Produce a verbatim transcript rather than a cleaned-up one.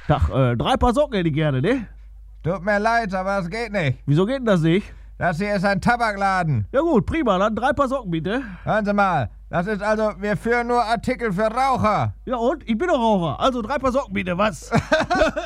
Tag, äh, drei Paar Socken hätte ich gerne, ne? Tut mir leid, aber das geht nicht. Wieso geht denn das nicht? Das hier ist ein Tabakladen. Ja gut, prima, dann drei Paar Socken bitte. Hören Sie mal, das ist also, wir führen nur Artikel für Raucher. Ja und? Ich bin doch Raucher, also drei Paar Socken bitte, was?